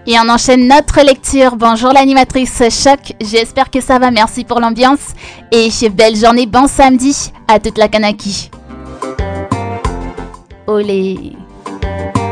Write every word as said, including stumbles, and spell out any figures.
Et on enchaîne notre lecture. Bonjour l'animatrice Choc, j'espère que ça va, merci pour l'ambiance. Et belle journée, bon samedi à toute la Kanaki. Olé.